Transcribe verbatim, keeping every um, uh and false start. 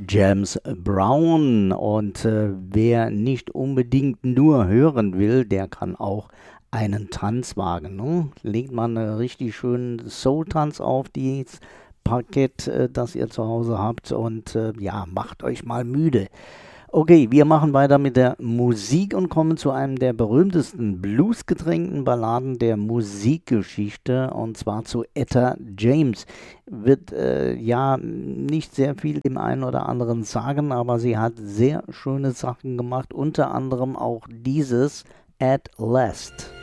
James Brown. Und äh, wer nicht unbedingt nur hören will, der kann auch einen Tanz wagen. Ne? Legt man einen richtig schönen Soul-Tanz auf dieses Parkett, äh, das ihr zu Hause habt und äh, ja, macht euch mal müde. Okay, wir machen weiter mit der Musik und kommen zu einem der berühmtesten bluesgetränkten Balladen der Musikgeschichte, und zwar zu Etta James. Wird äh, ja nicht sehr viel dem einen oder anderen sagen, aber sie hat sehr schöne Sachen gemacht, unter anderem auch dieses At Last.